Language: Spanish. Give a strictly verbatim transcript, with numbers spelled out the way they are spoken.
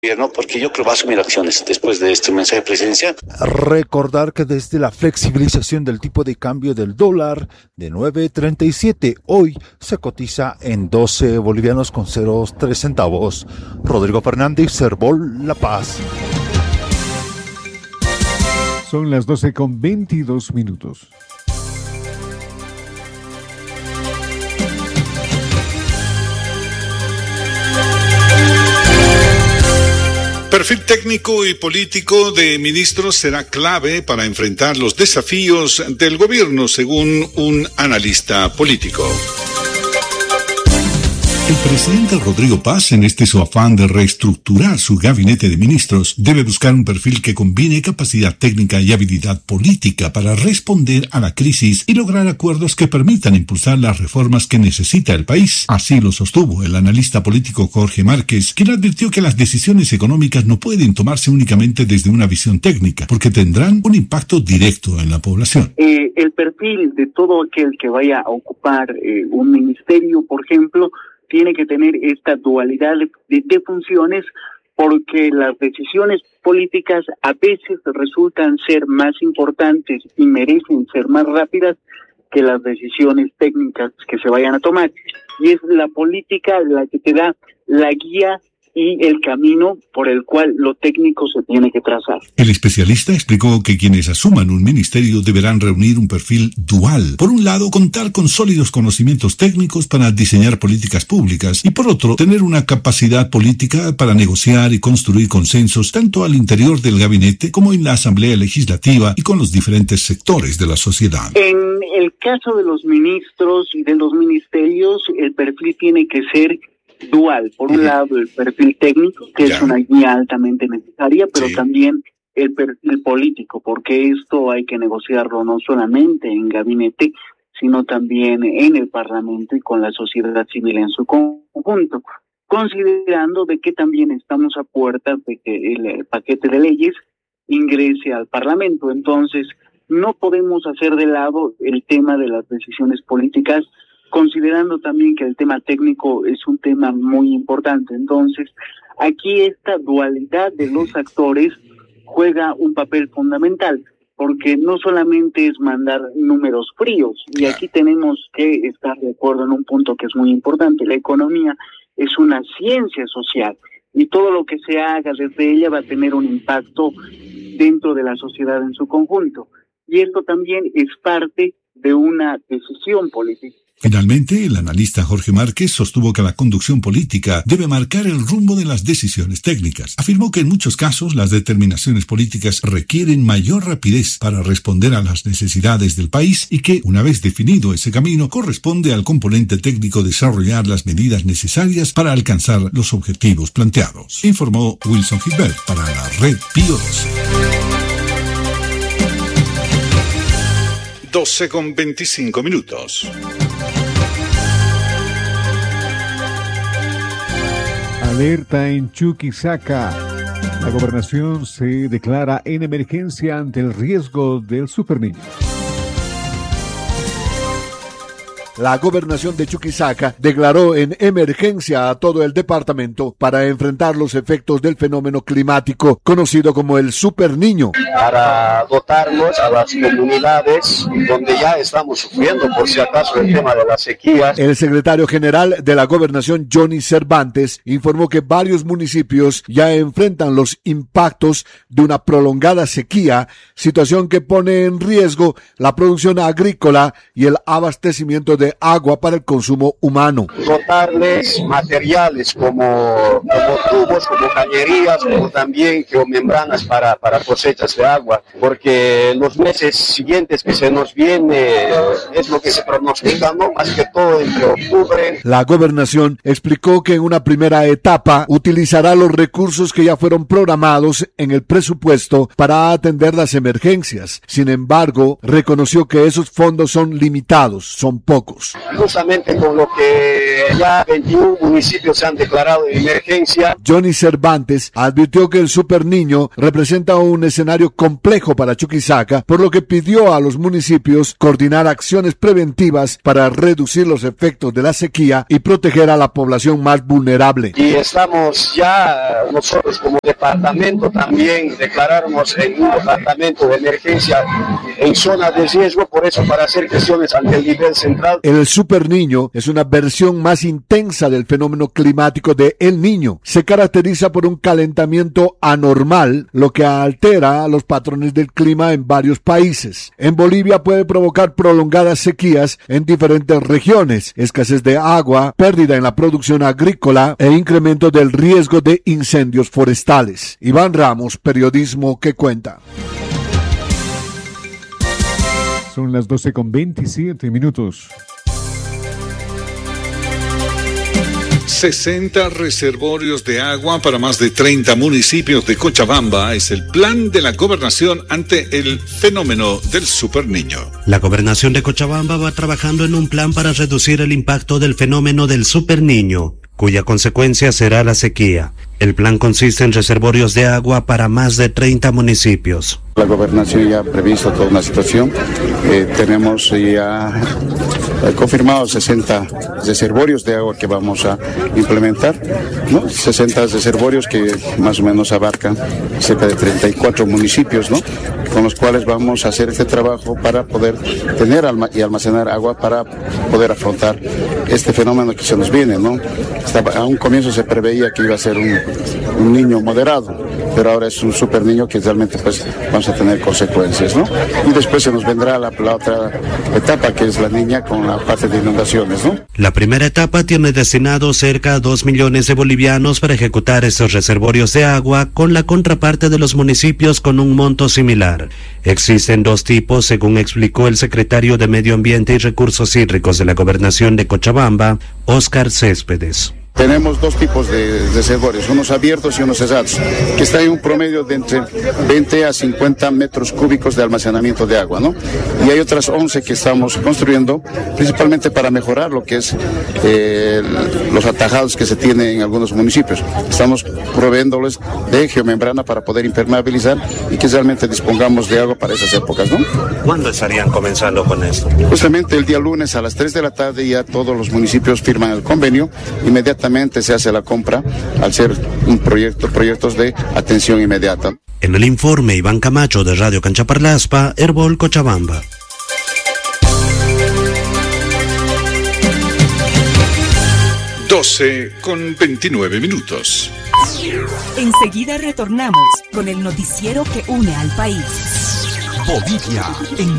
Porque yo creo que va a asumir acciones después de este mensaje presidencial. Recordar que desde la flexibilización del tipo de cambio del dólar de nueve treinta y siete, hoy se cotiza en doce bolivianos con cero tres centavos. Rodrigo Fernández, Servol, La Paz. Son las doce con veintidós minutos. Perfil técnico y político de ministros será clave para enfrentar los desafíos del gobierno, según un analista político. El presidente Rodrigo Paz, en este su afán de reestructurar su gabinete de ministros, debe buscar un perfil que combine capacidad técnica y habilidad política para responder a la crisis y lograr acuerdos que permitan impulsar las reformas que necesita el país. Así lo sostuvo el analista político Jorge Márquez, quien advirtió que las decisiones económicas no pueden tomarse únicamente desde una visión técnica, porque tendrán un impacto directo en la población. Eh, el perfil de todo aquel que vaya a ocupar eh, un ministerio, por ejemplo, tiene que tener esta dualidad de, de funciones, porque las decisiones políticas a veces resultan ser más importantes y merecen ser más rápidas que las decisiones técnicas que se vayan a tomar. Y es la política la que te da la guía y el camino por el cual lo técnico se tiene que trazar. El especialista explicó que quienes asuman un ministerio deberán reunir un perfil dual. Por un lado, contar con sólidos conocimientos técnicos para diseñar políticas públicas y por otro, tener una capacidad política para negociar y construir consensos tanto al interior del gabinete como en la Asamblea Legislativa y con los diferentes sectores de la sociedad. En el caso de los ministros y de los ministerios, el perfil tiene que ser dual. Por un uh-huh. lado, el perfil técnico, que ya. es una guía altamente necesaria, pero sí. también el perfil político, porque esto hay que negociarlo no solamente en gabinete, sino también en el Parlamento y con la sociedad civil en su conjunto, considerando de que también estamos a puertas de que el paquete de leyes ingrese al Parlamento. Entonces, no podemos hacer de lado el tema de las decisiones políticas, considerando también que el tema técnico es un tema muy importante. Entonces, aquí esta dualidad de los actores juega un papel fundamental, porque no solamente es mandar números fríos, y aquí tenemos que estar de acuerdo en un punto que es muy importante. La economía es una ciencia social, y todo lo que se haga desde ella va a tener un impacto dentro de la sociedad en su conjunto. Y esto también es parte de una decisión política. Finalmente, el analista Jorge Márquez sostuvo que la conducción política debe marcar el rumbo de las decisiones técnicas. Afirmó que en muchos casos las determinaciones políticas requieren mayor rapidez para responder a las necesidades del país y que, una vez definido ese camino, corresponde al componente técnico desarrollar las medidas necesarias para alcanzar los objetivos planteados. Informó Wilson Gilbert para la Red Pío doce. doce con veinticinco minutos. Alerta en Chuquisaca. La gobernación se declara en emergencia ante el riesgo del superniño. La gobernación de Chuquisaca declaró en emergencia a todo el departamento para enfrentar los efectos del fenómeno climático conocido como el superniño. Para dotarnos a las comunidades donde ya estamos sufriendo, por si acaso, el tema de las sequías. El secretario general de la gobernación, Johnny Cervantes, informó que varios municipios ya enfrentan los impactos de una prolongada sequía, situación que pone en riesgo la producción agrícola y el abastecimiento de agua para el consumo humano. Dotarles materiales como, como tubos, como cañerías, como también geomembranas para, para cosechas de agua, porque los meses siguientes que se nos viene es lo que se pronostica, ¿no? Más que todo entre octubre. La gobernación explicó que en una primera etapa utilizará los recursos que ya fueron programados en el presupuesto para atender las emergencias. Sin embargo, reconoció que esos fondos son limitados, son pocos. pocos. Justamente con lo que ya veintiún municipios se han declarado en emergencia. Johnny Cervantes advirtió que el Super Niño representa un escenario complejo para Chuquisaca, por lo que pidió a los municipios coordinar acciones preventivas para reducir los efectos de la sequía y proteger a la población más vulnerable. Y estamos ya nosotros como departamento también declararnos en un departamento de emergencia en zona de riesgo, por eso para hacer gestiones ante el nivel central. El Super Niño es una versión más intensa del fenómeno climático de El Niño. Se caracteriza por un calentamiento anormal, lo que altera los patrones del clima en varios países. En Bolivia puede provocar prolongadas sequías en diferentes regiones, escasez de agua, pérdida en la producción agrícola e incremento del riesgo de incendios forestales. Iván Ramos, Periodismo que Cuenta. Son las doce con veintisiete minutos. sesenta reservorios de agua para más de treinta municipios de Cochabamba es el plan de la gobernación ante el fenómeno del Super Niño. La gobernación de Cochabamba va trabajando en un plan para reducir el impacto del fenómeno del Super Niño, cuya consecuencia será la sequía. El plan consiste en reservorios de agua para más de treinta municipios. La gobernación ya ha previsto toda una situación. Eh, tenemos ya eh, confirmados sesenta reservorios de agua que vamos a implementar, ¿no? sesenta reservorios que más o menos abarcan cerca de treinta y cuatro municipios, ¿no? Con los cuales vamos a hacer este trabajo para poder tener alma y almacenar agua para poder afrontar este fenómeno que se nos viene, ¿no? Estaba, a un comienzo se preveía que iba a ser un, un niño moderado, pero ahora es un super niño que realmente pues vamos a tener consecuencias, ¿no? Y después se nos vendrá la, la otra etapa, que es la niña con la parte de inundaciones, ¿no? La primera etapa tiene destinado cerca a dos millones de bolivianos para ejecutar estos reservorios de agua, con la contraparte de los municipios con un monto similar. Existen dos tipos, según explicó el secretario de Medio Ambiente y Recursos Hídricos de la Gobernación de Cochabamba, Óscar Céspedes. Tenemos dos tipos de reservorios, unos abiertos y unos cerrados, que están en un promedio de entre veinte a cincuenta metros cúbicos de almacenamiento de agua, ¿no? Y hay otras once que estamos construyendo, principalmente para mejorar lo que es eh, los atajados que se tienen en algunos municipios. Estamos proveyéndoles de geomembrana para poder impermeabilizar y que realmente dispongamos de agua para esas épocas, ¿no? ¿Cuándo estarían comenzando con esto? Justamente el día lunes a las tres de la tarde ya todos los municipios firman el convenio, inmediatamente se hace la compra al ser un proyecto, proyectos de atención inmediata. En el informe, Iván Camacho de Radio Canchaparlaspa, Herbol Cochabamba. doce con veintinueve minutos. Enseguida retornamos con el noticiero que une al país. Bolivia en